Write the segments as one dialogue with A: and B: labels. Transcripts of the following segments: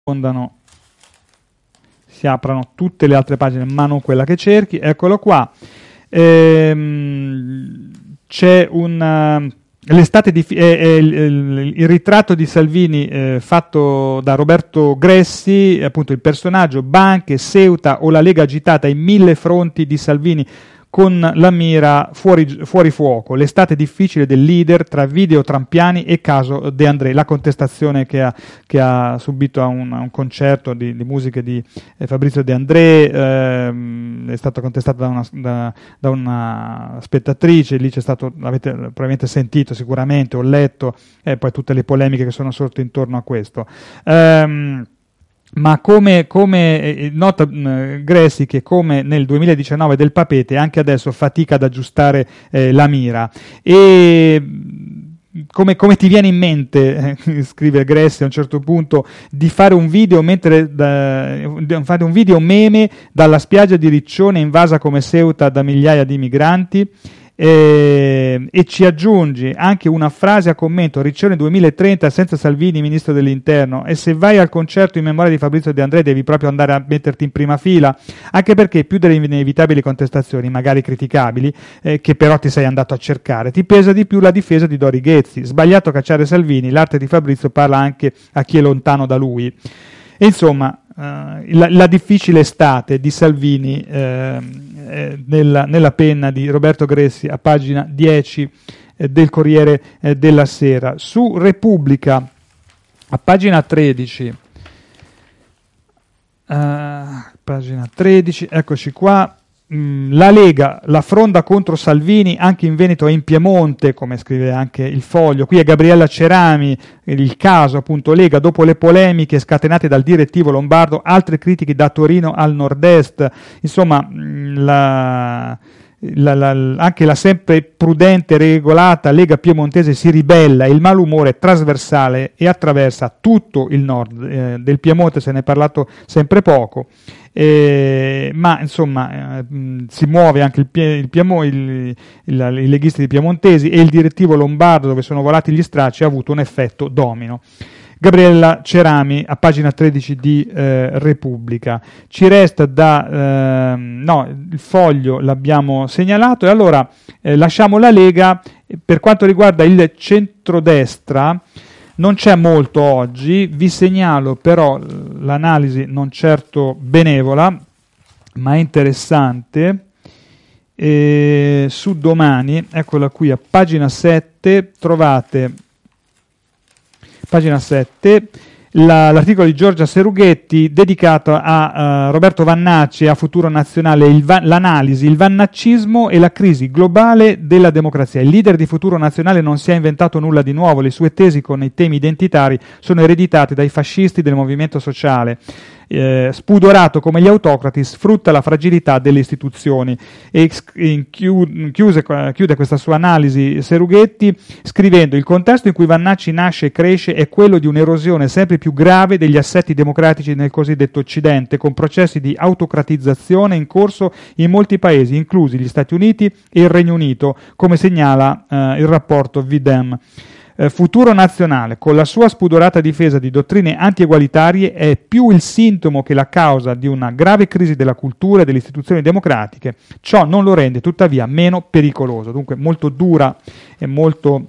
A: si aprano tutte le altre pagine ma non quella che cerchi. Eccolo qua. C'è il ritratto di Salvini fatto da Roberto Gressi, appunto il personaggio banche, Ceuta o la Lega agitata ai 1000 fronti di Salvini con la mira fuori fuoco, l'estate difficile del leader tra video trampiani e caso De André, la contestazione che ha subito a un concerto di musiche di Fabrizio De André, è stata contestata da una spettatrice, lì c'è stato, l'avete probabilmente sentito sicuramente, o letto, e poi tutte le polemiche che sono sorte intorno a questo. Ma come nota Gressi che come nel 2019 del Papete anche adesso fatica ad aggiustare la mira, e come ti viene in mente, scrive Gressi a un certo punto, di fare un video fare un video meme dalla spiaggia di Riccione invasa come Ceuta da migliaia di migranti? E ci aggiungi anche una frase a commento: Riccione 2030 senza Salvini ministro dell'interno, e se vai al concerto in memoria di Fabrizio De André devi proprio andare a metterti in prima fila, anche perché più delle inevitabili contestazioni magari criticabili, che però ti sei andato a cercare, ti pesa di più la difesa di Dori Ghezzi. Sbagliato cacciare Salvini, l'arte di Fabrizio parla anche a chi è lontano da lui. E insomma la difficile estate di Salvini nella penna di Roberto Gressi a pagina 10 del Corriere della Sera. Su Repubblica a pagina 13, eccoci qua. La Lega, la fronda contro Salvini anche in Veneto e in Piemonte, come scrive anche il Foglio. Qui è Gabriella Cerami, il caso appunto Lega, dopo le polemiche scatenate dal direttivo lombardo, altre critiche da Torino al nord-est. Insomma, anche la sempre prudente e regolata Lega piemontese si ribella, e il malumore è trasversale e attraversa tutto il nord. Del Piemonte se ne è parlato sempre poco. Ma insomma si muove anche i leghisti piemontesi, e il direttivo lombardo, dove sono volati gli stracci, ha avuto un effetto domino. Gabriella Cerami a pagina 13 di Repubblica. Ci resta il Foglio l'abbiamo segnalato, e allora lasciamo la Lega. Per quanto riguarda il centrodestra non c'è molto oggi, vi segnalo però l'analisi non certo benevola, ma interessante, su Domani, eccola qui a pagina 7, trovate, pagina 7, l'articolo di Giorgia Serughetti dedicato a Roberto Vannacci e a Futuro Nazionale, l'analisi, il vannaccismo e la crisi globale della democrazia. Il leader di Futuro Nazionale non si è inventato nulla di nuovo, le sue tesi con i temi identitari sono ereditate dai fascisti del movimento sociale. Spudorato come gli autocrati, sfrutta la fragilità delle istituzioni. E chiude questa sua analisi Serughetti scrivendo: il contesto in cui Vannacci nasce e cresce è quello di un'erosione sempre più grave degli assetti democratici nel cosiddetto Occidente, con processi di autocratizzazione in corso in molti paesi, inclusi gli Stati Uniti e il Regno Unito, come segnala il rapporto Videm. Futuro Nazionale, con la sua spudorata difesa di dottrine anti-egualitarie, è più il sintomo che la causa di una grave crisi della cultura e delle istituzioni democratiche. Ciò non lo rende tuttavia meno pericoloso. Dunque molto dura e molto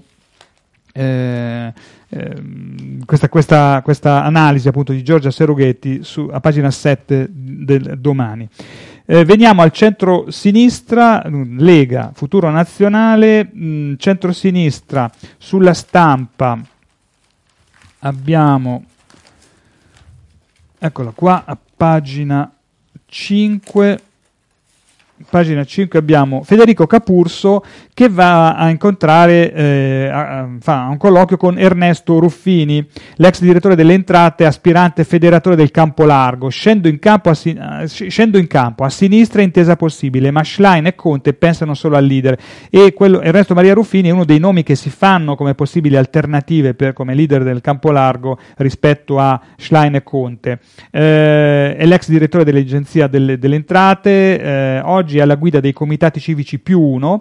A: questa analisi appunto di Giorgia Serughetti a pagina 7 del Domani. Veniamo al centro-sinistra, Lega, Futuro Nazionale, centro-sinistra. Sulla Stampa abbiamo, eccola qua, a pagina 5 abbiamo Federico Capurso che va a incontrare, fa un colloquio con Ernesto Ruffini, l'ex direttore delle entrate, aspirante federatore del Campo Largo. Scendo in campo a sinistra intesa possibile, ma Schlein e Conte pensano solo al leader, e Ernesto Maria Ruffini è uno dei nomi che si fanno come possibili alternative come leader del Campo Largo rispetto a Schlein e Conte. È l'ex direttore dell'Agenzia delle Entrate, oggi è alla guida dei Comitati Civici +1,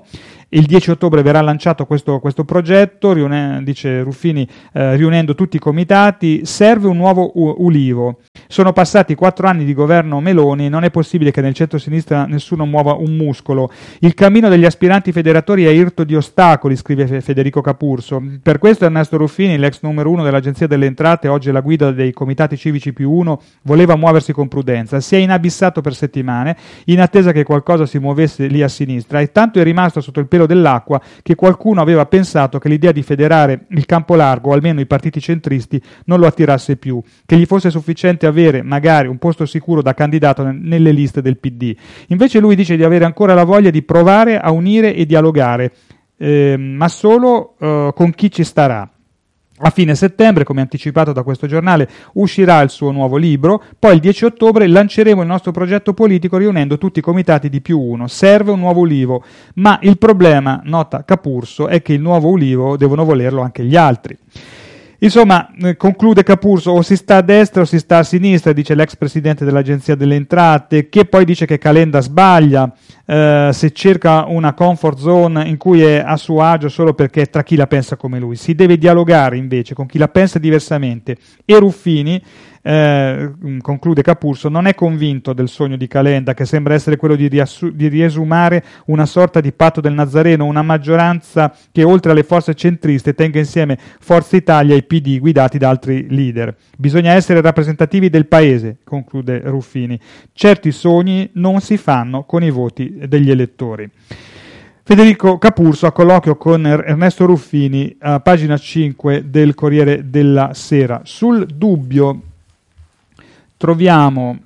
A: Il 10 ottobre verrà lanciato questo progetto, dice Ruffini, riunendo tutti i comitati. Serve un nuovo Ulivo. Sono passati 4 anni di governo Meloni e non è possibile che nel centro-sinistra nessuno muova un muscolo. Il cammino degli aspiranti federatori è irto di ostacoli, scrive Federico Capurso. Per questo Ernesto Ruffini, l'ex numero 1 dell'Agenzia delle Entrate, oggi alla guida dei comitati civici +1, voleva muoversi con prudenza. Si è inabissato per settimane in attesa che qualcosa si muovesse lì a sinistra e tanto è rimasto sotto il pelo dell'acqua che qualcuno aveva pensato che l'idea di federare il campo largo, o almeno i partiti centristi, non lo attirasse più, che gli fosse sufficiente avere magari un posto sicuro da candidato nelle liste del PD. Invece lui dice di avere ancora la voglia di provare a unire e dialogare, ma solo con chi ci starà. A fine settembre, come anticipato da questo giornale, uscirà il suo nuovo libro, poi il 10 ottobre lanceremo il nostro progetto politico riunendo tutti i comitati di +1. Serve un nuovo Ulivo, ma il problema, nota Capurso, è che il nuovo Ulivo devono volerlo anche gli altri. Insomma, conclude Capurso, o si sta a destra o si sta a sinistra, dice l'ex presidente dell'Agenzia delle Entrate, che poi dice che Calenda sbaglia se cerca una comfort zone in cui è a suo agio solo perché è tra chi la pensa come lui. Si deve dialogare invece con chi la pensa diversamente. E Ruffini, conclude Capurso, non è convinto del sogno di Calenda, che sembra essere quello di riesumare una sorta di patto del Nazareno, una maggioranza che oltre alle forze centriste tenga insieme Forza Italia e PD guidati da altri leader. Bisogna essere rappresentativi del paese, conclude Ruffini. Certi sogni non si fanno con i voti degli elettori. Federico Capurso a colloquio con Ernesto Ruffini a pagina 5 del Corriere della Sera. Sul dubbio troviamo,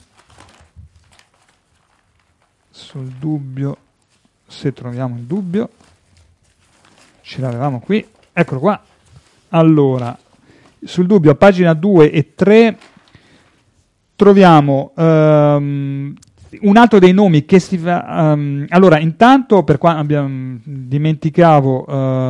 A: se troviamo il dubbio, ce l'avevamo qui, eccolo qua. Allora, sul dubbio a pagina 2 e 3 troviamo un altro dei nomi che si va. Allora, intanto, dimenticavo,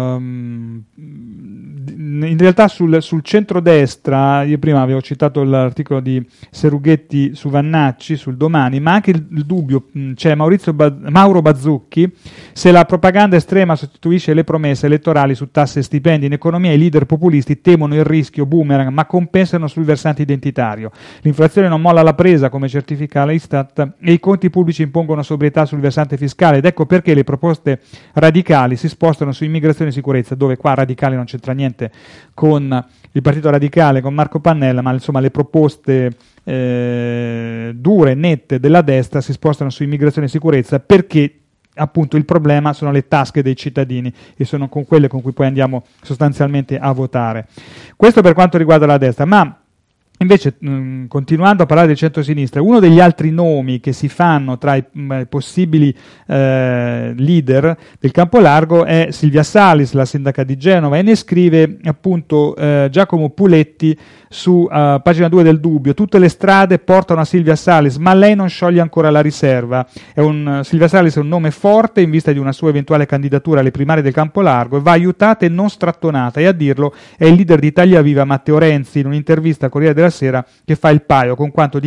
A: in realtà sul centrodestra, io prima avevo citato l'articolo di Serughetti su Vannacci, sul Domani, ma anche il dubbio, c'è Mauro Bazzucchi, se la propaganda estrema sostituisce le promesse elettorali su tasse e stipendi in economia, i leader populisti temono il rischio boomerang, ma compensano sul versante identitario. L'inflazione non molla la presa, come certifica l'Istat, e i conti pubblici impongono sobrietà sul versante fiscale, ed ecco perché le proposte radicali si spostano su immigrazione e sicurezza, dove qua radicale non c'entra niente con il Partito Radicale, con Marco Pannella, ma insomma le proposte dure, nette della destra si spostano su immigrazione e sicurezza, perché appunto il problema sono le tasche dei cittadini e sono con quelle con cui poi andiamo sostanzialmente a votare. Questo per quanto riguarda la destra, ma invece, continuando a parlare del centro-sinistra, uno degli altri nomi che si fanno tra i possibili leader del campo largo è Silvia Salis, la sindaca di Genova, e ne scrive appunto Giacomo Puletti su pagina 2 del Dubbio. Tutte le strade portano a Silvia Salis, ma lei non scioglie ancora la riserva. Silvia Salis è un nome forte in vista di una sua eventuale candidatura alle primarie del campo largo, e va aiutata e non strattonata, e a dirlo è il leader di Italia Viva Matteo Renzi, in un'intervista a Corriere della Sera, che fa il paio con quanto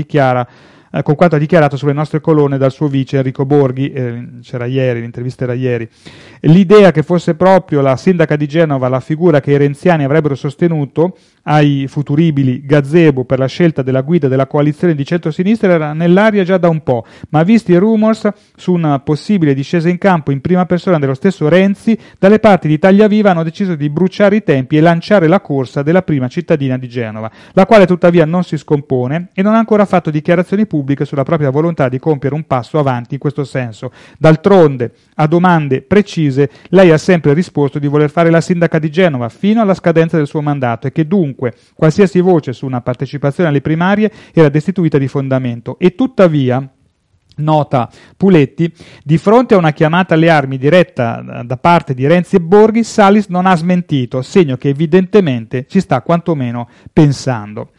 A: ha dichiarato sulle nostre colonne dal suo vice Enrico Borghi, c'era ieri, l'intervista era ieri. L'idea che fosse proprio la sindaca di Genova la figura che i renziani avrebbero sostenuto ai futuribili gazebo per la scelta della guida della coalizione di centrosinistra era nell'aria già da un po', ma visti i rumors su una possibile discesa in campo in prima persona dello stesso Renzi, dalle parti di Italia Viva hanno deciso di bruciare i tempi e lanciare la corsa della prima cittadina di Genova, la quale tuttavia non si scompone e non ha ancora fatto dichiarazioni pubbliche sulla propria volontà di compiere un passo avanti in questo senso. D'altronde, a domande precise, lei ha sempre risposto di voler fare la sindaca di Genova fino alla scadenza del suo mandato e che dunque qualsiasi voce su una partecipazione alle primarie era destituita di fondamento. E tuttavia, nota Puletti, di fronte a una chiamata alle armi diretta da parte di Renzi e Borghi, Salis non ha smentito, segno che evidentemente ci sta quantomeno pensando.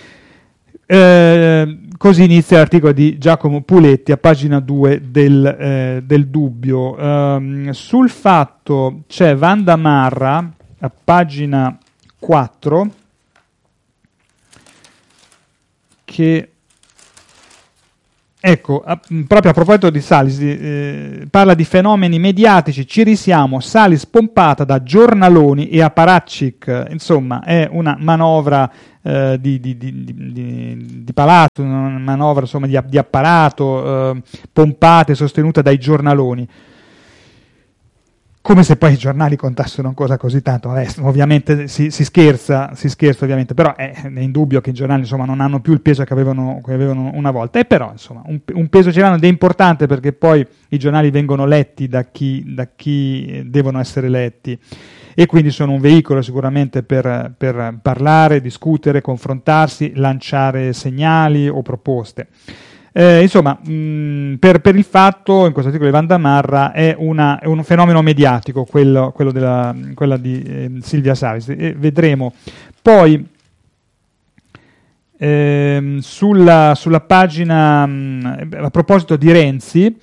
A: Così inizia l'articolo di Giacomo Puletti a pagina 2 del Dubbio. Sul Fatto c'è Wanda Marra a pagina 4 che Ecco, proprio a proposito di Salis, parla di fenomeni mediatici, ci risiamo, Salis pompata da giornaloni e apparatchik, insomma è una manovra di palazzo, una manovra insomma di apparato, pompata e sostenuta dai giornaloni. Come se poi i giornali contassero ancora così tanto. Ovviamente si scherza ovviamente, però è indubbio che i giornali insomma non hanno più il peso che avevano una volta, e però insomma un peso ce l'hanno ed è importante, perché poi i giornali vengono letti da chi devono essere letti, e quindi sono un veicolo sicuramente per parlare, discutere, confrontarsi, lanciare segnali o proposte. Insomma, per il fatto, in questo articolo di Vandamarra, è un fenomeno mediatico quella di Silvia Salis, e vedremo poi sulla pagina, a proposito di Renzi,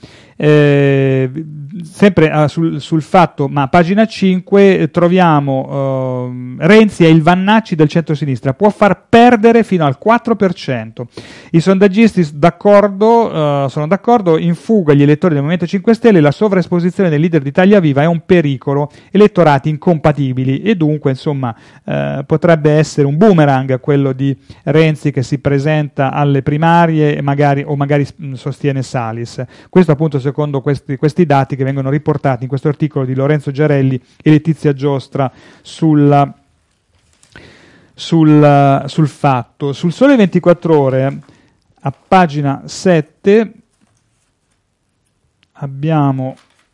A: sempre sul fatto, ma a pagina 5 troviamo Renzi è il Vannacci del centro-sinistra, può far perdere fino al 4%. I sondaggisti sono d'accordo, in fuga gli elettori del Movimento 5 Stelle, la sovraesposizione del leader di Italia Viva è un pericolo, elettorati incompatibili, e dunque insomma potrebbe essere un boomerang quello di Renzi che si presenta alle primarie e magari sostiene Salis. Questo appunto secondo questi dati che vengono riportati in questo articolo di Lorenzo Giarelli e Letizia Giostra sul Fatto. Sul Sole 24 Ore, a pagina 7, abbiamo,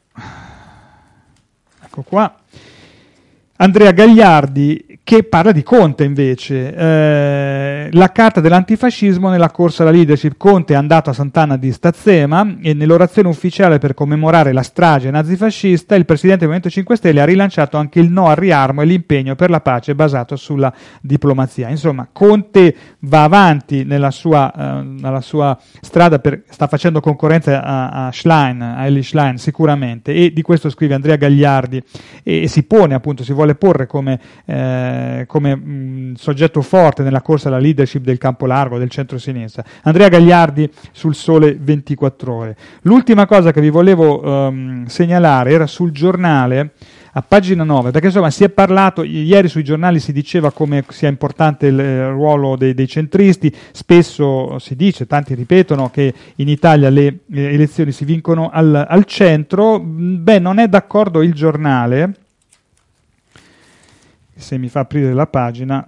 A: ecco qua, Andrea Gagliardi che parla di Conte invece, la carta dell'antifascismo nella corsa alla leadership. Conte è andato a Sant'Anna di Stazzema e nell'orazione ufficiale per commemorare la strage nazifascista il presidente del Movimento 5 Stelle ha rilanciato anche il no al riarmo e l'impegno per la pace basato sulla diplomazia. Insomma, Conte va avanti nella sua strada, sta facendo concorrenza a Elly Schlein sicuramente, e di questo scrive Andrea Gagliardi, e si pone appunto, si vuole porre come soggetto forte nella corsa alla leadership del campo largo, del centro-sinistra. Andrea Gagliardi sul Sole 24 Ore. L'ultima cosa che vi volevo segnalare era sul Giornale, a pagina 9, perché insomma si è parlato, ieri sui giornali si diceva come sia importante il ruolo dei centristi, spesso si dice, tanti ripetono che in Italia le elezioni si vincono al centro. Beh, non è d'accordo il Giornale. Se mi fa aprire la pagina,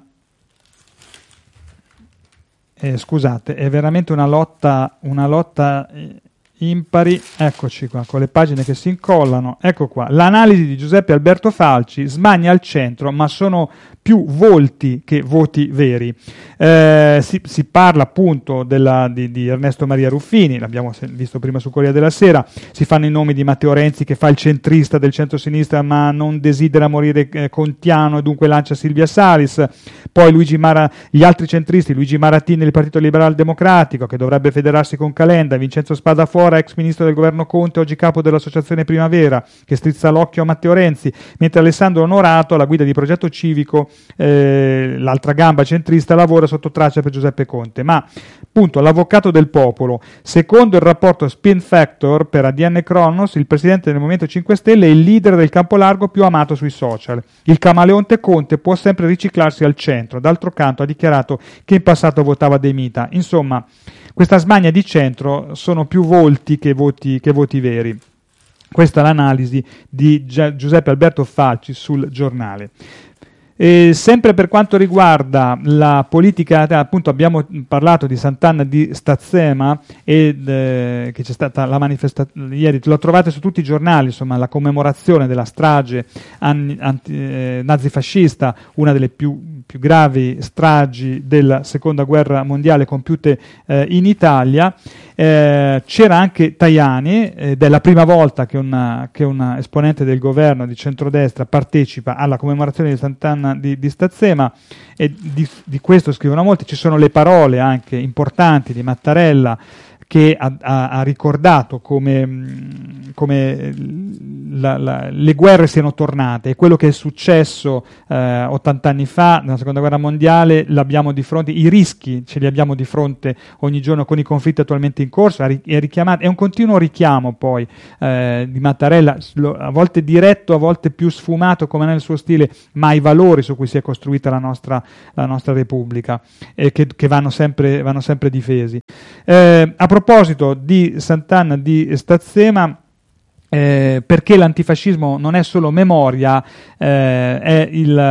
A: scusate, è veramente una lotta impari. Eccoci qua, con le pagine che si incollano. Ecco qua, l'analisi di Giuseppe Alberto Falci: smania al centro, ma sono più volti che voti veri. Si parla appunto di Ernesto Maria Ruffini, l'abbiamo visto prima su Corriere della Sera, si fanno i nomi di Matteo Renzi che fa il centrista del centro-sinistra ma non desidera morire contiano e dunque lancia Silvia Salis, poi gli altri centristi, Luigi Marattini del Partito Liberal Democratico che dovrebbe federarsi con Calenda, Vincenzo Spadafora, ex ministro del governo Conte, oggi capo dell'Associazione Primavera, che strizza l'occhio a Matteo Renzi, mentre Alessandro Onorato, alla guida di Progetto Civico, l'altra gamba centrista, lavora sotto traccia per Giuseppe Conte. Ma appunto l'avvocato del popolo, secondo il rapporto Spin Factor per ADN Kronos, il presidente del Movimento 5 Stelle è il leader del campo largo più amato sui social. Il camaleonte Conte può sempre riciclarsi al centro, d'altro canto ha dichiarato che in passato votava De Mita. Insomma, questa smania di centro sono più volti che voti veri. Questa è l'analisi di Giuseppe Alberto Falci sul Giornale. Sempre per quanto riguarda la politica, appunto abbiamo parlato di Sant'Anna di Stazzema che c'è stata la manifestazione ieri, lo trovate su tutti i giornali, insomma, la commemorazione della strage nazifascista, una delle più gravi stragi della seconda guerra mondiale compiute in Italia. C'era anche Tajani, ed è la prima volta che una esponente del governo di centrodestra partecipa alla commemorazione di Sant'Anna di Stazzema, e di questo scrivono molti. Ci sono le parole anche importanti di Mattarella che ha ricordato come le guerre siano tornate, e quello che è successo 80 anni fa nella seconda guerra mondiale l'abbiamo di fronte, i rischi ce li abbiamo di fronte ogni giorno con i conflitti attualmente in corso. È un continuo richiamo poi di Mattarella, a volte diretto, a volte più sfumato come nel suo stile, ma ai valori su cui si è costruita la nostra Repubblica, che vanno sempre difesi. A proposito di Sant'Anna di Stazzema, perché l'antifascismo non è solo memoria, è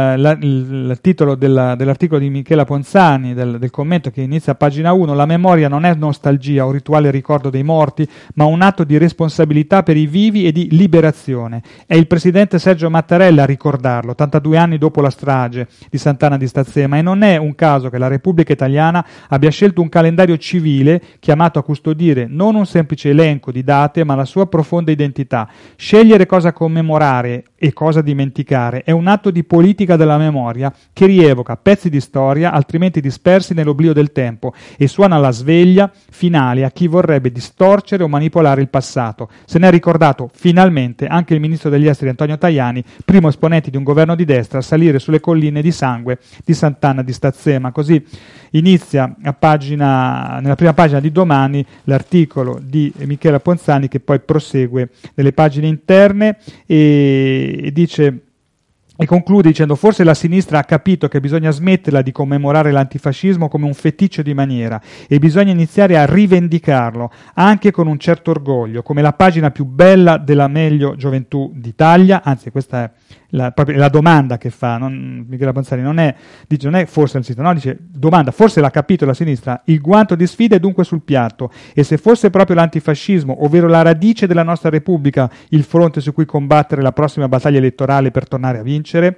A: il titolo dell'articolo di Michela Ponzani, del commento che inizia a pagina 1. La memoria non è nostalgia o rituale ricordo dei morti, ma un atto di responsabilità per i vivi e di liberazione. È il presidente Sergio Mattarella a ricordarlo, 82 anni dopo la strage di Sant'Anna di Stazzema, e non è un caso che la Repubblica Italiana abbia scelto un calendario civile chiamato a custodire non un semplice elenco di date, ma la sua profonda identità. Scegliere cosa commemorare e cosa dimenticare è un atto di politica della memoria che rievoca pezzi di storia altrimenti dispersi nell'oblio del tempo e suona la sveglia finale a chi vorrebbe distorcere o manipolare il passato. Se ne è ricordato finalmente anche il ministro degli esteri Antonio Tajani, primo esponente di un governo di destra a salire sulle colline di sangue di Sant'Anna di Stazzema. Così inizia nella prima pagina di Domani l'articolo di Michela Ponzani, che poi prosegue nelle pagine interne e dice, e conclude dicendo: forse la sinistra ha capito che bisogna smetterla di commemorare l'antifascismo come un feticcio di maniera e bisogna iniziare a rivendicarlo anche con un certo orgoglio, come la pagina più bella della meglio gioventù d'Italia. Anzi, questa è proprio la domanda che fa Michela Ponzani, non è forse il sito, no, dice domanda, forse l'ha capito la sinistra, il guanto di sfida è dunque sul piatto, e se fosse proprio l'antifascismo, ovvero la radice della nostra Repubblica, il fronte su cui combattere la prossima battaglia elettorale per tornare a vincere?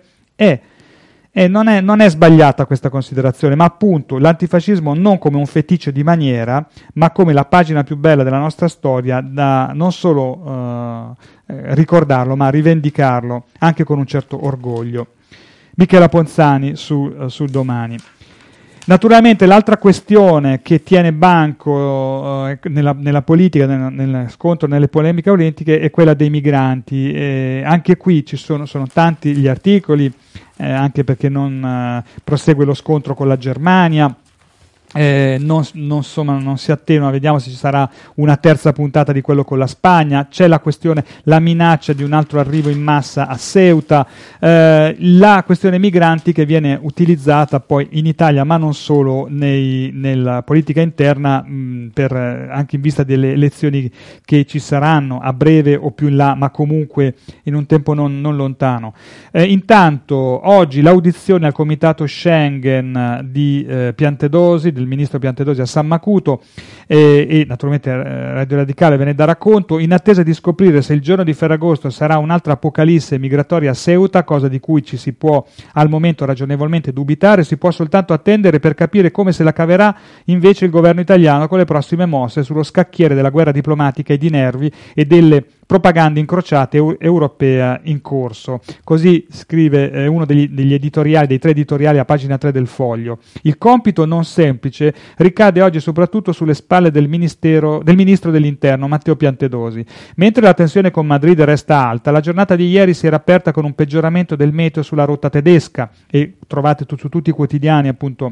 A: Non è sbagliata questa considerazione, ma appunto l'antifascismo non come un feticcio di maniera, ma come la pagina più bella della nostra storia, da non solo ricordarlo, ma rivendicarlo anche con un certo orgoglio. Michela Ponzani su Domani. Naturalmente l'altra questione che tiene banco nella politica, nel scontro, nelle polemiche autentiche, è quella dei migranti. Anche qui sono tanti gli articoli, anche perché non prosegue lo scontro con la Germania. Non si attenua, vediamo se ci sarà una terza puntata di quello con la Spagna. C'è la minaccia di un altro arrivo in massa a Ceuta, la questione migranti che viene utilizzata poi in Italia, ma non solo, nella politica interna, anche in vista delle elezioni che ci saranno a breve o più in là, ma comunque in un tempo non lontano. Intanto oggi l'audizione al comitato Schengen di Piantedosi, del ministro Piantedosi a San Macuto, e naturalmente Radio Radicale ve ne darà conto, in attesa di scoprire se il giorno di Ferragosto sarà un'altra apocalisse migratoria a Ceuta, cosa di cui ci si può al momento ragionevolmente dubitare. Si può soltanto attendere per capire come se la caverà invece il governo italiano con le prossime mosse sullo scacchiere della guerra diplomatica e di nervi e delle propagande incrociate europea in corso. Così scrive uno degli editoriali, dei 3 editoriali a pagina 3 del Foglio. Il compito non semplice ricade oggi soprattutto sulle spalle del ministro dell'Interno Matteo Piantedosi. Mentre la tensione con Madrid resta alta, la giornata di ieri si era aperta con un peggioramento del meteo sulla rotta tedesca, e trovate su tutti i quotidiani appunto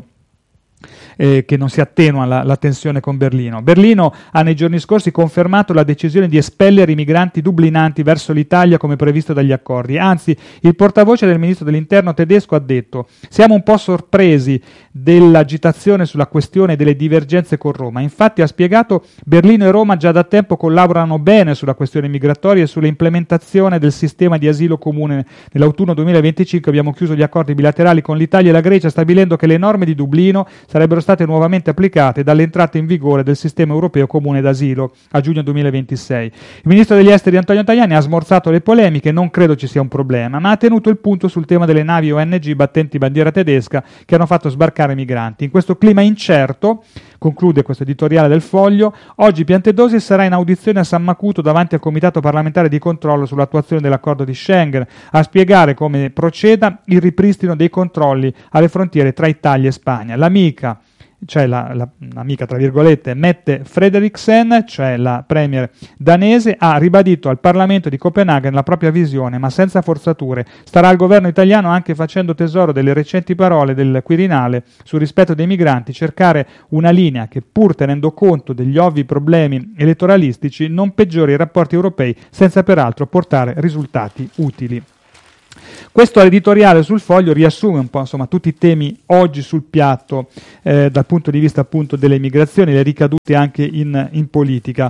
A: che non si attenua la tensione con Berlino. Berlino ha nei giorni scorsi confermato la decisione di espellere i migranti dublinanti verso l'Italia come previsto dagli accordi. Anzi, il portavoce del ministro dell'Interno tedesco ha detto: siamo un po' sorpresi dell'agitazione sulla questione delle divergenze con Roma. Infatti, ha spiegato, Berlino e Roma già da tempo collaborano bene sulla questione migratoria e sull'implementazione del sistema di asilo comune. Nell'autunno 2025 abbiamo chiuso gli accordi bilaterali con l'Italia e la Grecia, stabilendo che le norme di Dublino sarebbero state nuovamente applicate dall'entrata in vigore del sistema europeo comune d'asilo a giugno 2026. Il ministro degli esteri Antonio Tajani ha smorzato le polemiche, non credo ci sia un problema, ma ha tenuto il punto sul tema delle navi ONG battenti bandiera tedesca che hanno fatto sbarcare migranti. In questo clima incerto, conclude questo editoriale del Foglio, oggi Piantedosi sarà in audizione a San Macuto davanti al Comitato parlamentare di controllo sull'attuazione dell'accordo di Schengen, a spiegare come proceda il ripristino dei controlli alle frontiere tra Italia e Spagna. L'amica cioè l'amica tra virgolette Mette Frederiksen, cioè la premier danese, ha ribadito al Parlamento di Copenaghen la propria visione, ma senza forzature. Starà al governo italiano, anche facendo tesoro delle recenti parole del Quirinale sul rispetto dei migranti, cercare una linea che, pur tenendo conto degli ovvi problemi elettoralistici, non peggiori i rapporti europei, senza peraltro portare risultati utili. Questo editoriale sul Foglio riassume un po' insomma tutti i temi oggi sul piatto dal punto di vista appunto delle migrazioni, le ricadute anche in politica.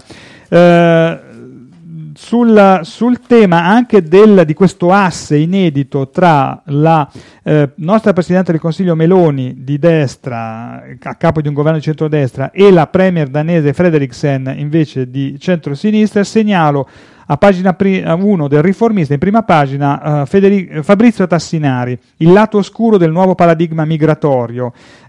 A: Sul tema anche di questo asse inedito tra la nostra Presidente del Consiglio Meloni di destra, a capo di un governo di centrodestra, e la Premier danese Frederiksen invece di centrosinistra, segnalo a pagina 1 del Riformista, in prima pagina, Fabrizio Tassinari, il lato oscuro del nuovo paradigma migratorio.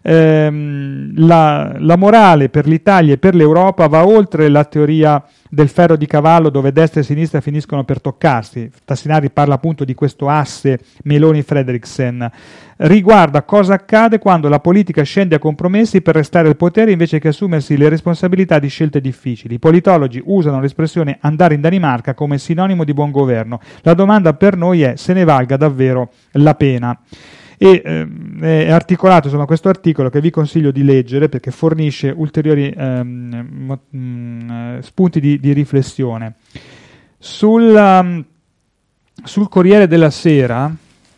A: La morale per l'Italia e per l'Europa va oltre la teoria del ferro di cavallo dove destra e sinistra finiscono per toccarsi. Tassinari parla appunto di questo asse Meloni-Frederiksen. Riguarda cosa accade quando la politica scende a compromessi per restare al potere invece che assumersi le responsabilità di scelte difficili. I politologi usano l'espressione andare in Danimarca come sinonimo di buon governo. La domanda per noi è se ne valga davvero la pena. E è articolato insomma questo articolo, che vi consiglio di leggere perché fornisce ulteriori spunti di riflessione. Sul Corriere della Sera,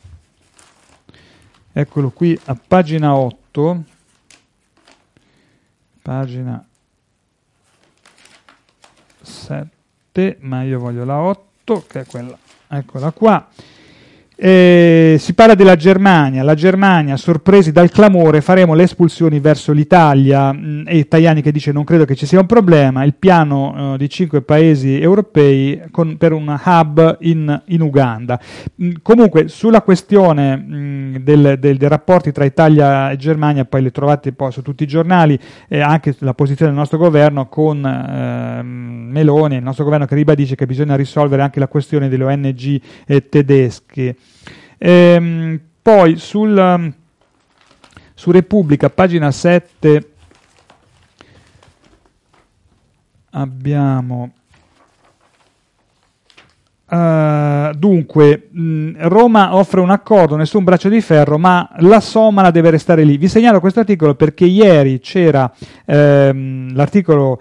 A: eccolo qui a pagina 8, pagina 7, ma io voglio la 8 che è quella, eccola qua. Si parla della Germania. La Germania, sorpresi dal clamore, faremo le espulsioni verso l'Italia, e Tajani che dice non credo che ci sia un problema, il piano di 5 paesi europei per un hub in Uganda. Comunque sulla questione dei rapporti tra Italia e Germania, poi le trovate poi su tutti i giornali, anche la posizione del nostro governo con Meloni, il nostro governo che ribadisce che bisogna risolvere anche la questione delle ONG tedesche. Poi su Repubblica, pagina 7, abbiamo dunque Roma offre un accordo, nessun braccio di ferro, ma la somala deve restare lì. Vi segnalo questo articolo perché ieri c'era l'articolo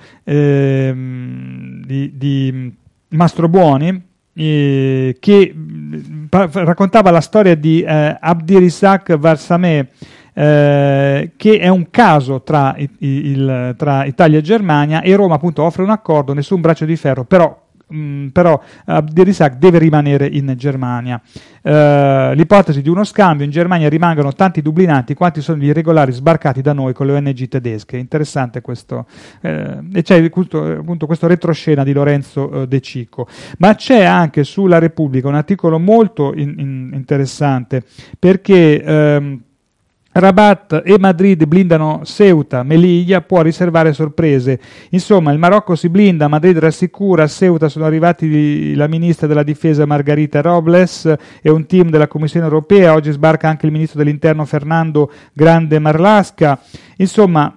A: di Mastrobuoni che raccontava la storia di Abdirizak Varsameh, che è un caso tra Italia e Germania, e Roma appunto offre un accordo, nessun braccio di ferro, però Abdirizak deve rimanere in Germania. L'ipotesi di uno scambio: in Germania rimangano tanti dublinati quanti sono gli irregolari sbarcati da noi con le ONG tedesche. Interessante questo, e c'è appunto questo retroscena di Lorenzo De Cicco. Ma c'è anche sulla Repubblica un articolo molto interessante, perché Rabat e Madrid blindano Ceuta, Melilla può riservare sorprese. Insomma, il Marocco si blinda, Madrid rassicura, a Ceuta sono arrivati la ministra della difesa Margarita Robles e un team della Commissione europea, oggi sbarca anche il ministro dell'interno Fernando Grande Marlasca. Insomma,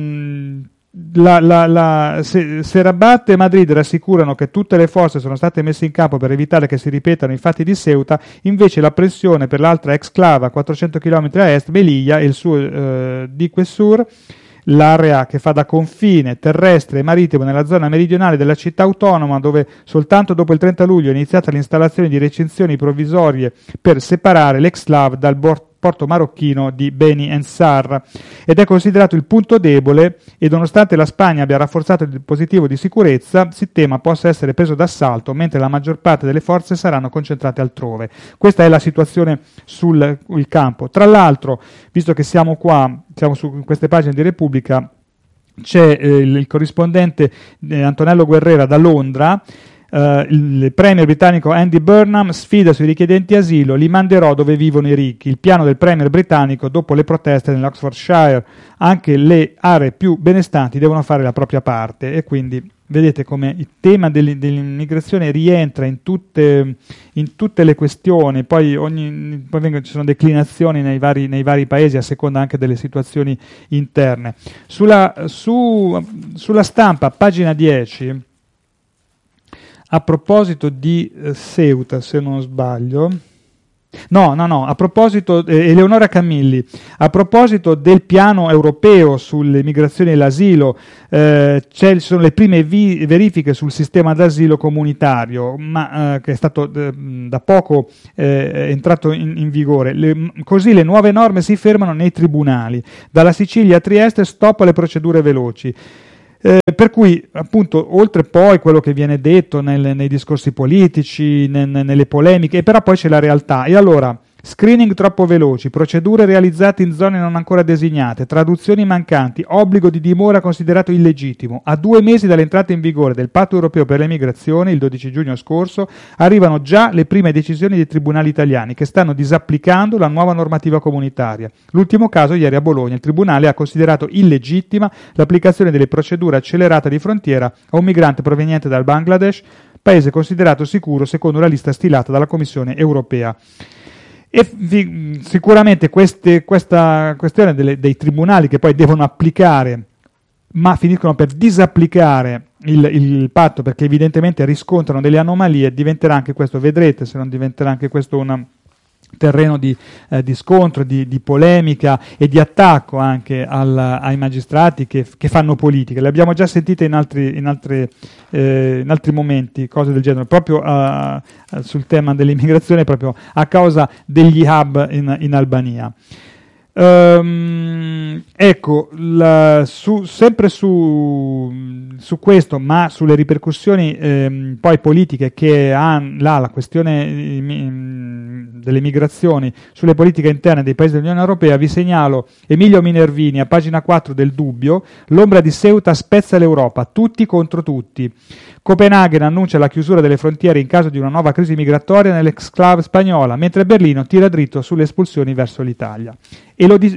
A: se Rabat e Madrid rassicurano che tutte le forze sono state messe in campo per evitare che si ripetano i fatti di Ceuta, invece la pressione per l'altra exclave a 400 km a est, Melilla e il suo Diquesur, l'area che fa da confine terrestre e marittimo nella zona meridionale della città autonoma, dove soltanto dopo il 30 luglio è iniziata l'installazione di recinzioni provvisorie per separare l'exclave dal porto marocchino di Beni Ensar, ed è considerato il punto debole, e nonostante la Spagna abbia rafforzato il dispositivo di sicurezza, si tema possa essere preso d'assalto, mentre la maggior parte delle forze saranno concentrate altrove. Questa è la situazione sul campo. Tra l'altro, visto che siamo su queste pagine di Repubblica, c'è il corrispondente Antonello Guerrera da Londra. il premier britannico Andy Burnham sfida sui richiedenti asilo, li manderò dove vivono i ricchi. Il piano del premier britannico dopo le proteste nell'Oxfordshire. Anche le aree più benestanti devono fare la propria parte, e quindi vedete come il tema dell'immigrazione rientra in tutte le questioni. Poi ci sono declinazioni nei vari paesi a seconda anche delle situazioni interne. Sulla Stampa, pagina 10, a proposito di Ceuta, se non sbaglio, a proposito, Eleonora Camilli, a proposito del piano europeo sulle migrazioni e l'asilo, ci sono le prime verifiche sul sistema d'asilo comunitario, ma che è stato da poco entrato in vigore. Così le nuove norme si fermano nei tribunali. Dalla Sicilia a Trieste stop alle procedure veloci. Per cui, appunto, oltre poi quello che viene detto nei discorsi politici, nelle polemiche, però poi c'è la realtà. E allora, screening troppo veloci, procedure realizzate in zone non ancora designate, traduzioni mancanti, obbligo di dimora considerato illegittimo. A 2 mesi dall'entrata in vigore del Patto europeo per le migrazioni, il 12 giugno scorso, arrivano già le prime decisioni dei tribunali italiani che stanno disapplicando la nuova normativa comunitaria. L'ultimo caso ieri a Bologna: il tribunale ha considerato illegittima l'applicazione delle procedure accelerate di frontiera a un migrante proveniente dal Bangladesh, paese considerato sicuro secondo la lista stilata dalla Commissione europea. E sicuramente questa questione dei tribunali che poi devono applicare, ma finiscono per disapplicare il patto perché evidentemente riscontrano delle anomalie, diventerà anche questo, vedrete se non diventerà anche questo un terreno di scontro, di polemica e di attacco anche ai magistrati che fanno politica. Le abbiamo già sentite in altri momenti, cose del genere, proprio sul tema dell'immigrazione, proprio a causa degli hub in Albania. Ecco, sempre su questo, ma sulle ripercussioni poi politiche che ha la questione delle migrazioni sulle politiche interne dei paesi dell'Unione Europea, vi segnalo Emilio Minervini a pagina 4 del Dubbio: l'ombra di Ceuta spezza l'Europa, tutti contro tutti. Copenaghen annuncia la chiusura delle frontiere in caso di una nuova crisi migratoria nell'exclave spagnola, mentre Berlino tira dritto sulle espulsioni verso l'Italia. E lo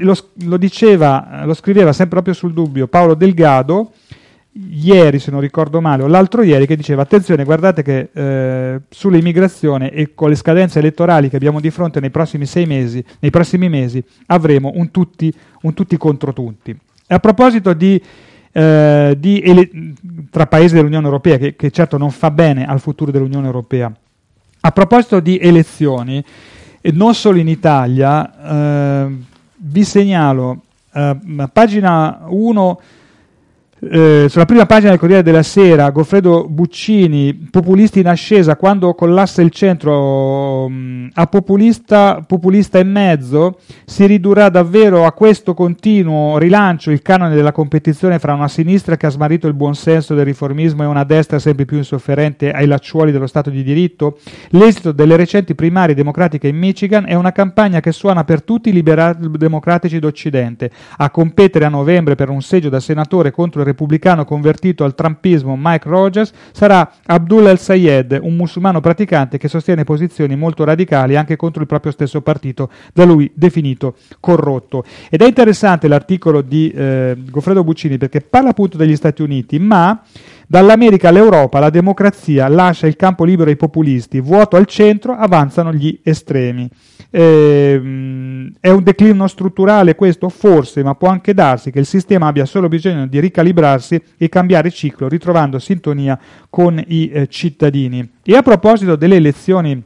A: scriveva sempre proprio sul Dubbio Paolo Delgado, ieri se non ricordo male, o l'altro ieri, che diceva: attenzione, guardate che sull'immigrazione e con le scadenze elettorali che abbiamo di fronte nei prossimi mesi, avremo un tutti contro tutti. E a proposito tra paesi dell'Unione Europea, che certo non fa bene al futuro dell'Unione Europea, a proposito di elezioni, e non solo in Italia, vi segnalo pagina 1, sulla prima pagina del Corriere della Sera, Goffredo Buccini: populisti in ascesa, quando collassa il centro a populista e mezzo, si ridurrà davvero a questo continuo rilancio il canone della competizione fra una sinistra che ha smarrito il buonsenso del riformismo e una destra sempre più insofferente ai lacciuoli dello Stato di diritto? L'esito delle recenti primarie democratiche in Michigan è una campagna che suona per tutti i liberali democratici d'Occidente. A competere a novembre per un seggio da senatore contro il repubblicano convertito al trumpismo Mike Rogers sarà Abdullah el-Sayed, un musulmano praticante che sostiene posizioni molto radicali anche contro il proprio stesso partito, da lui definito corrotto. Ed è interessante l'articolo di Goffredo Buccini perché parla appunto degli Stati Uniti, ma dall'America all'Europa la democrazia lascia il campo libero ai populisti, vuoto al centro avanzano gli estremi. È un declino strutturale questo? Forse, ma può anche darsi che il sistema abbia solo bisogno di ricalibrarsi e cambiare ciclo, ritrovando sintonia con i cittadini. E a proposito delle elezioni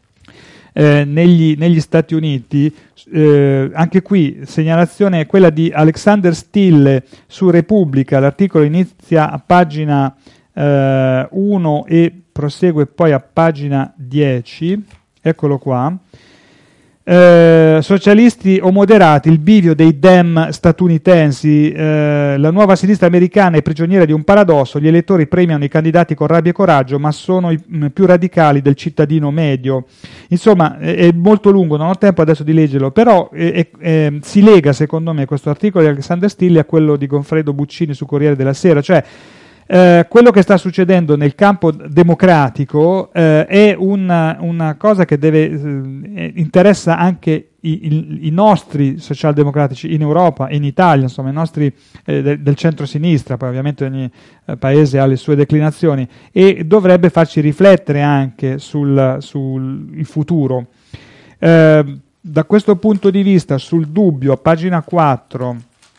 A: negli Stati Uniti, anche qui segnalazione è quella di Alexander Stille su Repubblica. L'articolo inizia a pagina 1 e prosegue poi a pagina 10, eccolo qua. Socialisti o moderati, il bivio dei Dem statunitensi, la nuova sinistra americana è prigioniera di un paradosso: gli elettori premiano i candidati con rabbia e coraggio, ma sono i più radicali del cittadino medio. Insomma, è molto lungo, non ho tempo adesso di leggerlo, però si lega secondo me questo articolo di Alexander Stille a quello di Goffredo Buccini su Corriere della Sera, cioè Quello che sta succedendo nel campo democratico è una cosa che interessa anche i nostri socialdemocratici in Europa e in Italia, insomma i nostri del centro-sinistra, poi ovviamente ogni paese ha le sue declinazioni, e dovrebbe farci riflettere anche sul futuro. Da questo punto di vista, sul dubbio, a pagina 4,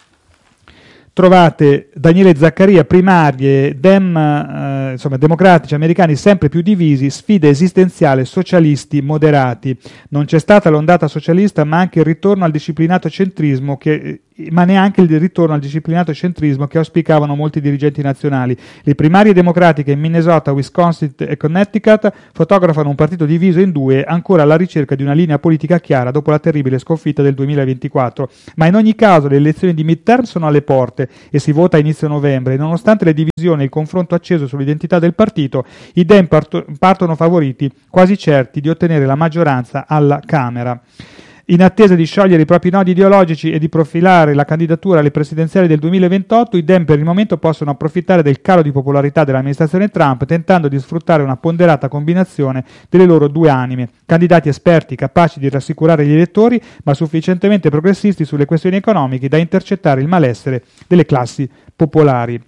A: trovate Daniele Zaccaria, primarie, democratici americani sempre più divisi, sfida esistenziale, socialisti moderati. Non c'è stata l'ondata socialista, ma anche il ritorno al disciplinato centrismo ma neanche il ritorno al disciplinato centrismo che auspicavano molti dirigenti nazionali. Le primarie democratiche in Minnesota, Wisconsin e Connecticut fotografano un partito diviso in due, ancora alla ricerca di una linea politica chiara dopo la terribile sconfitta del 2024. Ma in ogni caso le elezioni di midterm sono alle porte e si vota a inizio novembre, e nonostante le divisioni e il confronto acceso sull'identità del partito, i Dem partono favoriti, quasi certi di ottenere la maggioranza alla Camera. In attesa di sciogliere i propri nodi ideologici e di profilare la candidatura alle presidenziali del 2028, i Dem per il momento possono approfittare del calo di popolarità dell'amministrazione Trump, tentando di sfruttare una ponderata combinazione delle loro due anime: candidati esperti capaci di rassicurare gli elettori, ma sufficientemente progressisti sulle questioni economiche da intercettare il malessere delle classi popolari.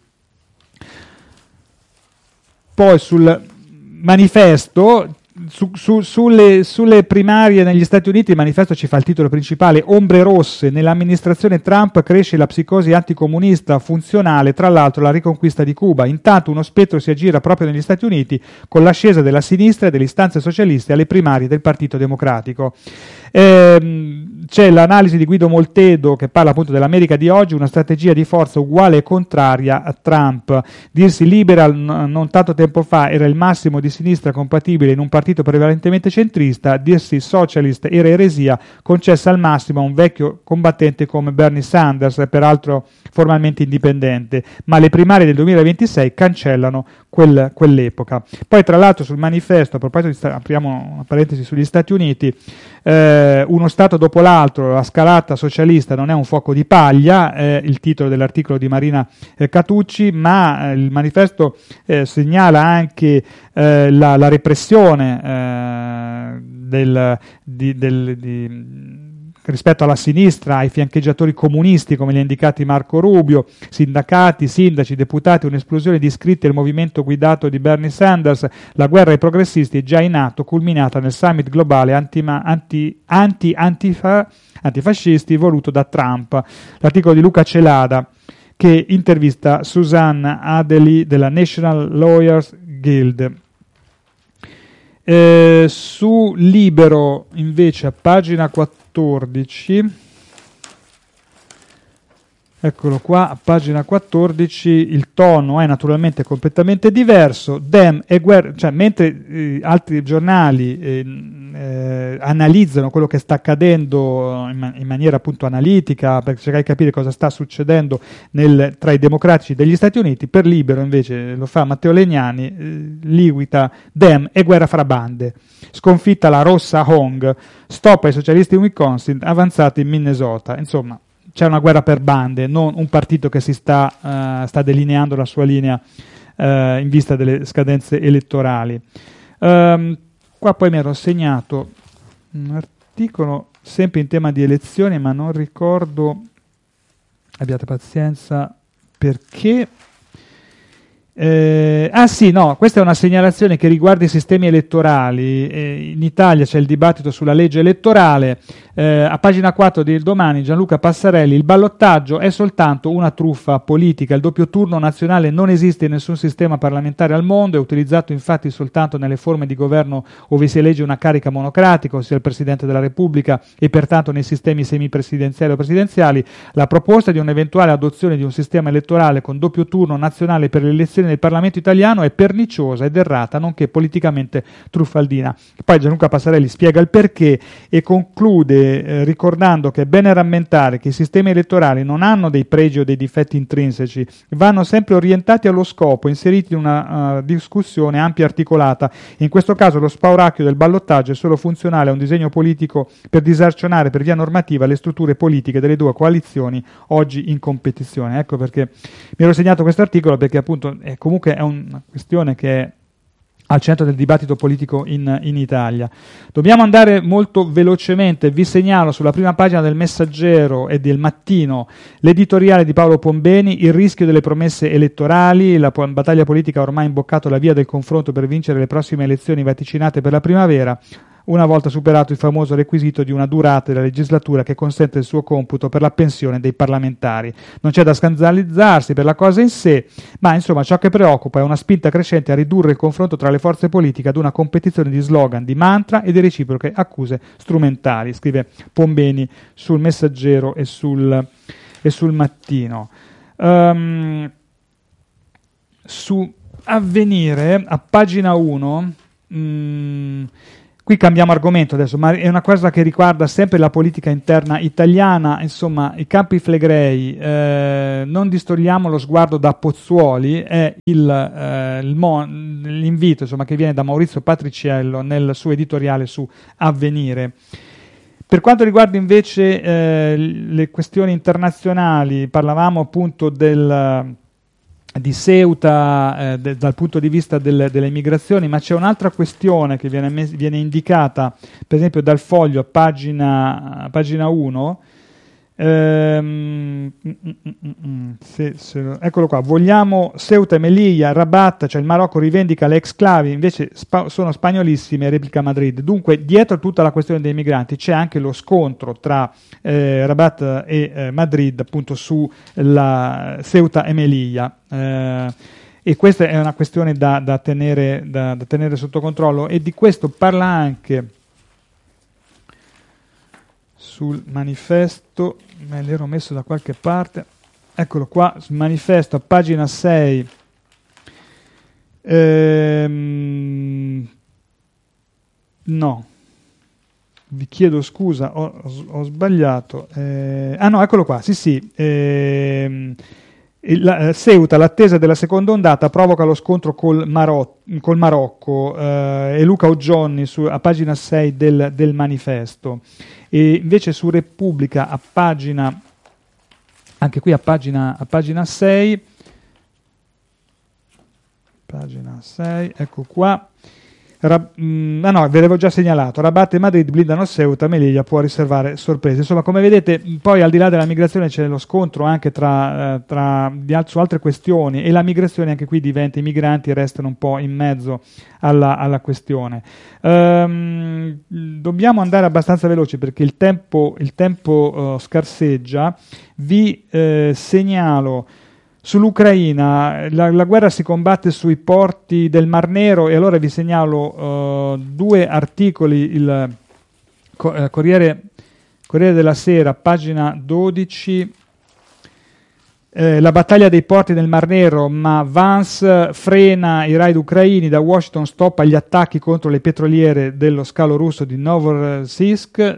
A: Poi sul manifesto, sulle primarie negli Stati Uniti, il manifesto ci fa il titolo principale: ombre rosse, nell'amministrazione Trump cresce la psicosi anticomunista funzionale, tra l'altro la riconquista di Cuba. Intanto uno spettro si aggira proprio negli Stati Uniti con l'ascesa della sinistra e delle istanze socialiste alle primarie del Partito Democratico. C'è l'analisi di Guido Moltedo che parla appunto dell'America di oggi, una strategia di forza uguale e contraria a Trump. Dirsi liberal non tanto tempo fa era il massimo di sinistra compatibile in un partito prevalentemente centrista, dirsi socialist era eresia concessa al massimo a un vecchio combattente come Bernie Sanders, peraltro formalmente indipendente, ma le primarie del 2026 cancellano quell'epoca. Poi tra l'altro sul manifesto, a proposito apriamo una parentesi sugli Stati Uniti, uno Stato dopo l'altro, la scalata socialista non è un fuoco di paglia, il titolo dell'articolo di Marina Catucci, ma il manifesto segnala anche la repressione rispetto alla sinistra, ai fiancheggiatori comunisti come li ha indicati Marco Rubio, sindacati, sindaci, deputati, un'esplosione di iscritti al movimento guidato di Bernie Sanders, la guerra ai progressisti è già in atto, culminata nel summit globale antifascisti voluto da Trump. L'articolo di Luca Celada che intervista Suzanne Adeli della National Lawyers Guild. Su Libero invece a pagina 14, eccolo qua, a pagina 14 il tono è naturalmente completamente diverso. Dem e guerra, cioè mentre altri giornali analizzano quello che sta accadendo in maniera appunto analitica per cercare di capire cosa sta succedendo tra i democratici degli Stati Uniti, per Libero invece lo fa Matteo Legnani, liquida Dem e guerra fra bande, sconfitta la rossa Hong, stop ai socialisti in Wisconsin, avanzati in Minnesota. Insomma, c'è una guerra per bande, non un partito che si sta delineando la sua linea in vista delle scadenze elettorali. Qua poi mi ero segnato un articolo sempre in tema di elezioni, ma non ricordo, abbiate pazienza, perché... questa è una segnalazione che riguarda i sistemi elettorali. In Italia c'è il dibattito sulla legge elettorale. A pagina 4 di Domani Gianluca Passarelli: il ballottaggio è soltanto una truffa politica, il doppio turno nazionale non esiste in nessun sistema parlamentare al mondo, è utilizzato infatti soltanto nelle forme di governo ove si elegge una carica monocratica, ossia il Presidente della Repubblica, e pertanto nei sistemi semipresidenziali o presidenziali. La proposta di un'eventuale adozione di un sistema elettorale con doppio turno nazionale per le elezioni del Parlamento italiano è perniciosa ed errata, nonché politicamente truffaldina. Poi Gianluca Passarelli spiega il perché e conclude ricordando che è bene rammentare che i sistemi elettorali non hanno dei pregi o dei difetti intrinseci, vanno sempre orientati allo scopo, inseriti in una discussione ampia e articolata. In questo caso lo spauracchio del ballottaggio è solo funzionale a un disegno politico per disarcionare per via normativa le strutture politiche delle due coalizioni oggi in competizione. Ecco perché mi ero segnato questo articolo, perché appunto comunque è una questione che è al centro del dibattito politico in Italia. Dobbiamo andare molto velocemente, vi segnalo sulla prima pagina del Messaggero e del Mattino l'editoriale di Paolo Pombeni, il rischio delle promesse elettorali, la battaglia politica ha ormai imboccato la via del confronto per vincere le prossime elezioni vaticinate per la primavera, una volta superato il famoso requisito di una durata della legislatura che consente il suo computo per la pensione dei parlamentari. Non c'è da scandalizzarsi per la cosa in sé, ma insomma ciò che preoccupa è una spinta crescente a ridurre il confronto tra le forze politiche ad una competizione di slogan, di mantra e di reciproche accuse strumentali, scrive Pombeni sul Messaggero e sul Mattino. Su Avvenire, a pagina 1, qui cambiamo argomento adesso, ma è una cosa che riguarda sempre la politica interna italiana, insomma, i Campi Flegrei, non distogliamo lo sguardo da Pozzuoli, è l'invito insomma, che viene da Maurizio Patriciello nel suo editoriale su Avvenire. Per quanto riguarda invece le questioni internazionali, parlavamo appunto di Ceuta dal punto di vista delle migrazioni, ma c'è un'altra questione che viene indicata per esempio dal Foglio a pagina 1, eccolo qua, vogliamo Ceuta e Melilla, Rabat, cioè il Marocco rivendica le exclavi, invece sono spagnolissime, replica Madrid. Dunque dietro tutta la questione dei migranti c'è anche lo scontro tra Rabat e Madrid appunto su la Ceuta e Melilla, e questa è una questione da tenere sotto controllo, e di questo parla anche sul manifesto, me l'ero messo da qualche parte, eccolo qua, sul manifesto a pagina 6, no, vi chiedo scusa, ho sbagliato, no, eccolo qua, sì, Ceuta, l'attesa della seconda ondata provoca lo scontro col Marocco, e Luca Oggioni a pagina 6 del manifesto. E invece su Repubblica anche qui a pagina 6, ecco qua, no, ve l'avevo già segnalato, Rabat e Madrid blindano Ceuta, Melilla può riservare sorprese. Insomma, come vedete, poi al di là della migrazione c'è lo scontro anche su altre questioni, e la migrazione anche qui diventa, i migranti restano un po' in mezzo alla questione. Dobbiamo andare abbastanza veloci perché il tempo scarseggia. Vi segnalo sull'Ucraina, la guerra si combatte sui porti del Mar Nero, e allora vi segnalo due articoli, il Corriere della Sera, pagina 12, la battaglia dei porti del Mar Nero, ma Vance frena i raid ucraini, da Washington stoppa gli attacchi contro le petroliere dello scalo russo di Novorossiysk,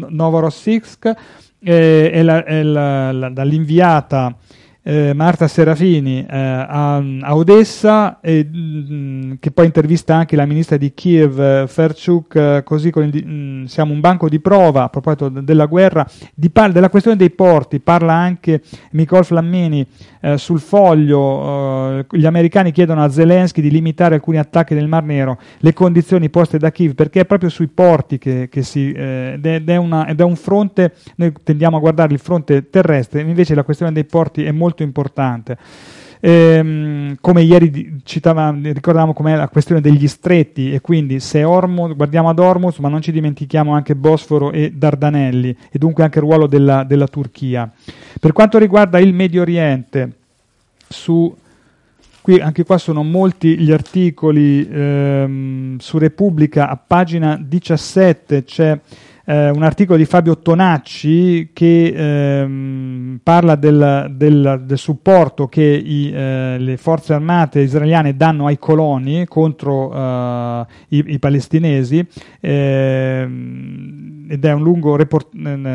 A: dall'inviata Marta Serafini a Odessa, che poi intervista anche la ministra di Kiev Ferchuk, così siamo un banco di prova a proposito della guerra. Della questione dei porti parla anche Nicole Flammini sul Foglio. Gli americani chiedono a Zelensky di limitare alcuni attacchi nel Mar Nero, le condizioni poste da Kiev, perché è proprio sui porti che ed è un fronte, noi tendiamo a guardare il fronte terrestre, invece la questione dei porti è molto importante. Come ieri ricordavamo com'è la questione degli stretti, e quindi se guardiamo ad Hormuz, ma non ci dimentichiamo anche Bosforo e Dardanelli, e dunque anche il ruolo della Turchia. Per quanto riguarda il Medio Oriente, anche qua sono molti gli articoli. Su Repubblica a pagina 17 c'è un articolo di Fabio Tonacci che parla del supporto che le forze armate israeliane danno ai coloni contro i palestinesi, ed è un lungo report,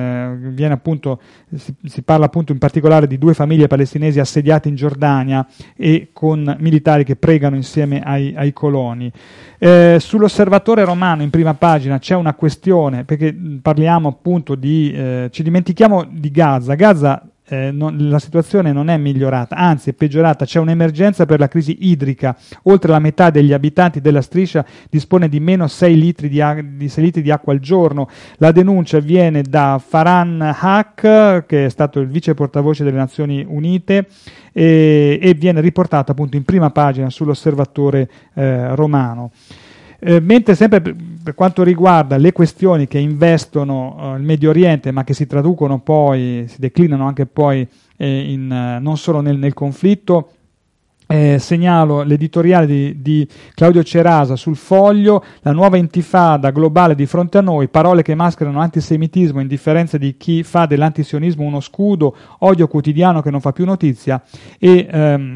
A: si parla appunto in particolare di 2 famiglie palestinesi assediate in Giordania e con militari che pregano insieme ai coloni. Sull'Osservatore Romano in prima pagina c'è una questione, perché parliamo appunto ci dimentichiamo di Gaza. Gaza la situazione non è migliorata, anzi è peggiorata. C'è un'emergenza per la crisi idrica. Oltre la metà degli abitanti della striscia dispone di meno 6 litri di acqua al giorno. La denuncia viene da Farhan Haq, che è stato il vice portavoce delle Nazioni Unite, e viene riportata appunto in prima pagina sull'Osservatore Romano. Mentre sempre per quanto riguarda le questioni che investono il Medio Oriente, ma che si traducono poi, si declinano anche poi non solo nel conflitto, segnalo l'editoriale di Claudio Cerasa sul Foglio: la nuova intifada globale di fronte a noi, parole che mascherano antisemitismo, indifferenza di chi fa dell'antisionismo uno scudo, odio quotidiano che non fa più notizia. E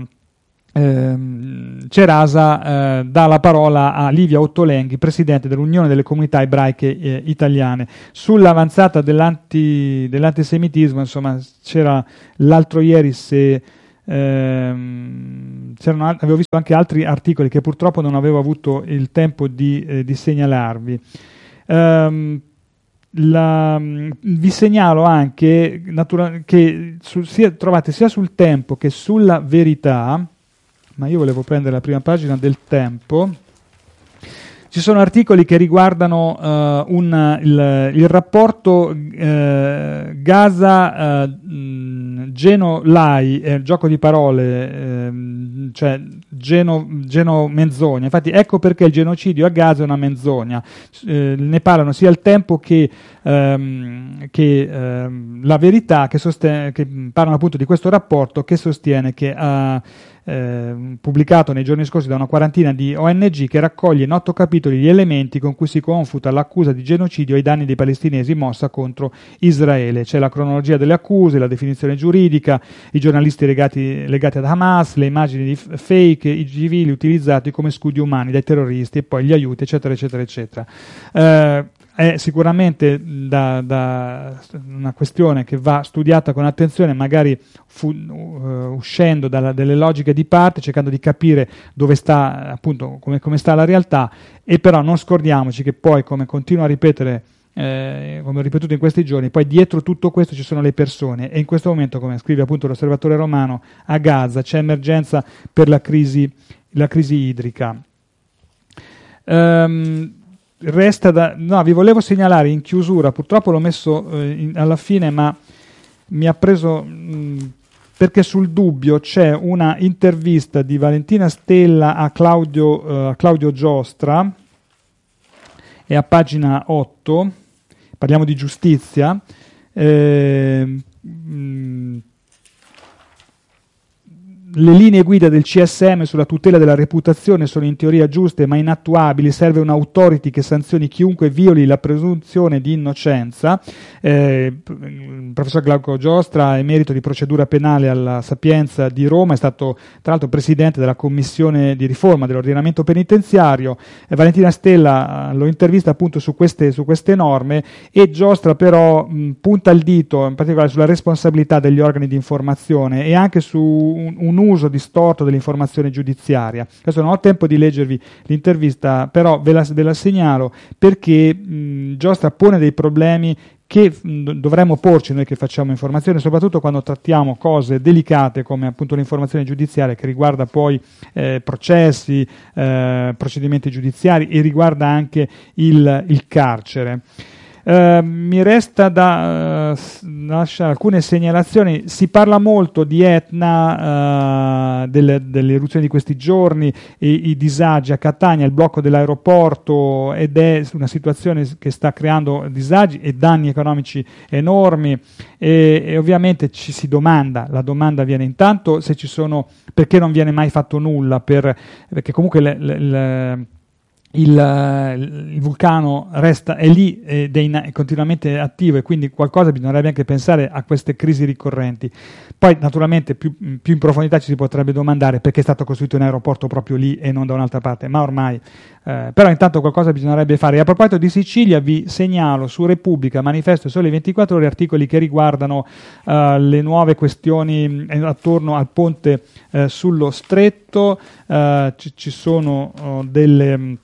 A: Cerasa dà la parola a Livia Ottolenghi, presidente dell'Unione delle Comunità Ebraiche Italiane. Sull'avanzata dell'antisemitismo, insomma, c'era l'altro ieri, avevo visto anche altri articoli che purtroppo non avevo avuto il tempo di segnalarvi. Vi segnalo anche che trovate sia sul Tempo che sulla Verità, ma io volevo prendere la prima pagina del Tempo. Ci sono articoli che riguardano il rapporto Gaza-Geno-Lai, gioco di parole, cioè Geno-menzogna. Infatti ecco perché il genocidio a Gaza è una menzogna. Ne parlano sia il Tempo che la Verità, che parlano appunto di questo rapporto che sostiene che pubblicato nei giorni scorsi da una quarantina di ONG, che raccoglie in 8 capitoli gli elementi con cui si confuta l'accusa di genocidio ai danni dei palestinesi mossa contro Israele. C'è la cronologia delle accuse, la definizione giuridica, i giornalisti legati ad Hamas, le immagini di fake, i civili utilizzati come scudi umani dai terroristi e poi gli aiuti, eccetera, eccetera, eccetera. È sicuramente una questione che va studiata con attenzione, magari uscendo delle logiche di parte, cercando di capire dove sta, appunto, come sta la realtà, e però non scordiamoci che poi, come continuo a ripetere, come ho ripetuto in questi giorni, poi dietro tutto questo ci sono le persone, e in questo momento, come scrive appunto l'Osservatore Romano, a Gaza c'è emergenza per la crisi idrica. Vi volevo segnalare in chiusura, purtroppo l'ho messo alla fine, ma mi ha preso perché sul Dubbio c'è una intervista di Valentina Stella a Claudio Giostra, è a pagina 8, parliamo di giustizia. Le linee guida del CSM sulla tutela della reputazione sono in teoria giuste ma inattuabili, serve un'autority che sanzioni chiunque violi la presunzione di innocenza. Il professor Glauco Giostra, emerito di procedura penale alla Sapienza di Roma, è stato tra l'altro presidente della commissione di riforma dell'ordinamento penitenziario. Valentina Stella lo intervista appunto su queste norme, e Giostra però punta il dito in particolare sulla responsabilità degli organi di informazione e anche su un uso distorto dell'informazione giudiziaria. Adesso non ho tempo di leggervi l'intervista, però ve la segnalo perché Giostra pone dei problemi che dovremmo porci noi che facciamo informazione, soprattutto quando trattiamo cose delicate come appunto l'informazione giudiziaria, che riguarda poi processi, procedimenti giudiziari, e riguarda anche il carcere. Mi resta da lasciare alcune segnalazioni. Si parla molto di Etna, delle eruzioni di questi giorni, i disagi a Catania, il blocco dell'aeroporto, ed è una situazione che sta creando disagi e danni economici enormi, e ovviamente ci si domanda, la domanda viene intanto se ci sono, perché non viene mai fatto nulla, perché comunque il vulcano è lì ed è continuamente attivo, e quindi qualcosa bisognerebbe anche pensare a queste crisi ricorrenti. Poi naturalmente più in profondità ci si potrebbe domandare perché è stato costruito un aeroporto proprio lì e non da un'altra parte, ma ormai però intanto qualcosa bisognerebbe fare. E a proposito di Sicilia, vi segnalo su Repubblica, Manifesto e Sole 24 Ore articoli che riguardano le nuove questioni attorno al ponte sullo Stretto. Ci sono delle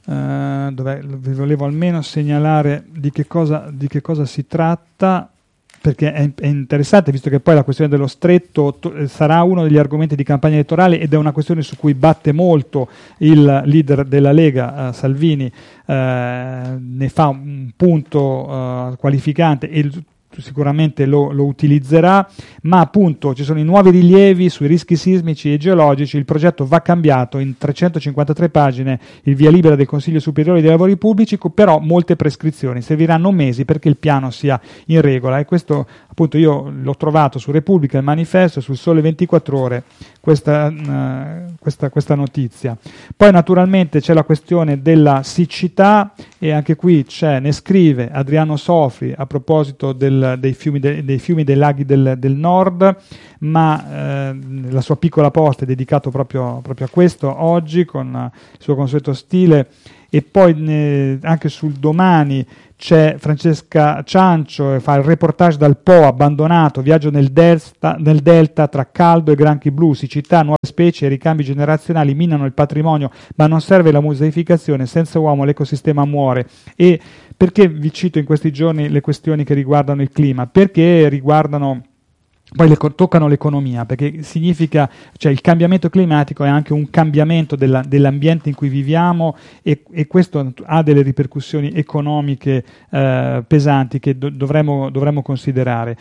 A: vi volevo almeno segnalare di che cosa si tratta. perché è interessante, visto che poi la questione dello stretto sarà uno degli argomenti di campagna elettorale ed è una questione su cui batte molto il leader della Lega, Salvini, ne fa un punto qualificante e sicuramente lo utilizzerà, ma appunto ci sono i nuovi rilievi sui rischi sismici e geologici, il progetto va cambiato in 353 pagine, il via libera del Consiglio Superiore dei Lavori Pubblici, però molte prescrizioni, serviranno mesi perché il piano sia in regola, e questo appunto io l'ho trovato su Repubblica, il Manifesto, sul Sole 24 Ore, questa notizia. Poi naturalmente c'è la questione della siccità, e anche qui ne scrive Adriano Sofri a proposito dei fiumi dei laghi del nord, ma la sua piccola posta è dedicato proprio a questo oggi con il suo consueto stile. E poi anche sul Domani c'è Francesca Ciancio, fa il reportage dal Po abbandonato, viaggio nel delta tra caldo e granchi blu, siccità, nuove specie e ricambi generazionali minano il patrimonio, ma non serve la museificazione, senza uomo l'ecosistema muore. E perché vi cito in questi giorni le questioni che riguardano il clima? Perché riguardano... Poi toccano l'economia, perché significa, cioè il cambiamento climatico è anche un cambiamento dell'ambiente in cui viviamo, e questo ha delle ripercussioni economiche pesanti che dovremmo considerare.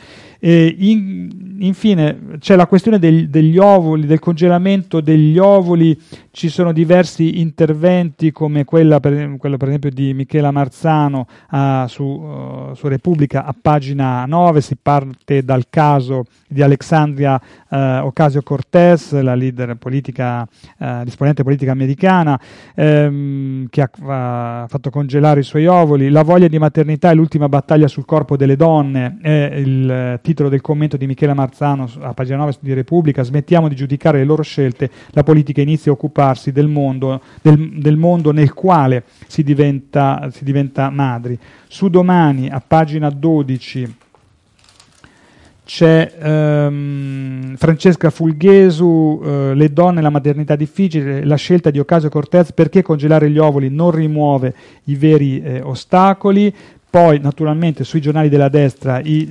A: Infine c'è la questione degli ovuli, del congelamento degli ovuli. Ci sono diversi interventi come quello per esempio di Michela Marzano su Repubblica a pagina 9, si parte dal caso di Alexandria Ocasio-Cortez, la leader politica, l'esponente politica americana, che ha fatto congelare i suoi ovuli. La voglia di maternità è l'ultima battaglia sul corpo delle donne, è il titolo del commento di Michela Marzano a pagina 9 di Repubblica. Smettiamo di giudicare le loro scelte, la politica inizia a occuparsi del mondo nel quale si diventa madri. Su Domani, a pagina 12, c'è Francesca Fulghesu, le donne e la maternità difficile, la scelta di Ocasio-Cortez, perché congelare gli ovuli non rimuove i veri ostacoli. Poi naturalmente sui giornali della destra i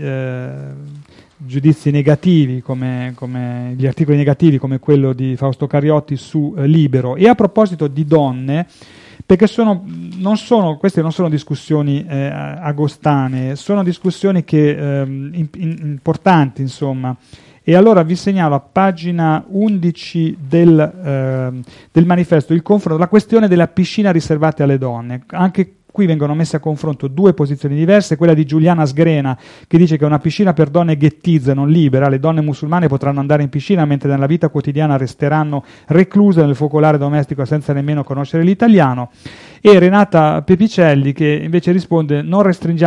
A: giudizi negativi, come gli articoli negativi come quello di Fausto Cariotti su Libero. E a proposito di donne, perché queste non sono discussioni agostane, sono discussioni che importanti, insomma. E allora vi segnalo a pagina 11 del Manifesto il confronto, la questione della piscina riservata alle donne. Anche qui vengono messe a confronto due posizioni diverse, quella di Giuliana Sgrena, che dice che una piscina per donne ghettizza, non libera, le donne musulmane potranno andare in piscina mentre nella vita quotidiana resteranno recluse nel focolare domestico senza nemmeno conoscere l'italiano, e Renata Pepicelli che invece risponde non restringe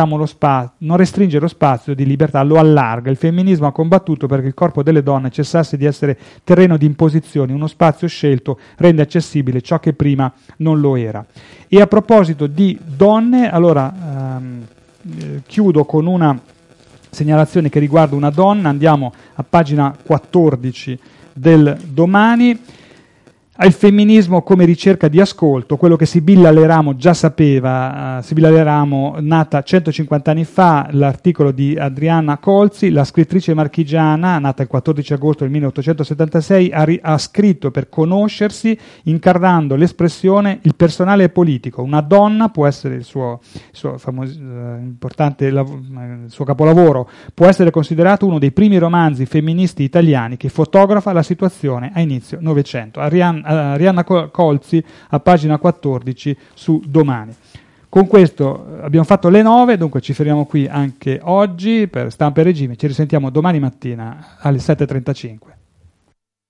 A: lo spazio di libertà, lo allarga. Il femminismo ha combattuto perché il corpo delle donne cessasse di essere terreno di imposizioni, uno spazio scelto rende accessibile ciò che prima non lo era. E a proposito di donne, allora chiudo con una segnalazione che riguarda una donna. Andiamo a pagina 14 del Domani. Il femminismo come ricerca di ascolto, quello che Sibilla Leramo già sapeva. Sibilla Leramo, nata 150 anni fa, l'articolo di Adriana Colzi, la scrittrice marchigiana, nata il 14 agosto del 1876, ha scritto per conoscersi, incarnando l'espressione il personale e politico. Una donna può essere il suo importante il suo capolavoro, può essere considerato uno dei primi romanzi femministi italiani che fotografa la situazione a inizio Novecento. Arianna Colzi a pagina 14 su Domani. Con questo abbiamo fatto le 9, dunque ci fermiamo qui anche oggi per Stampa e Regime. Ci risentiamo domani mattina alle 7:35.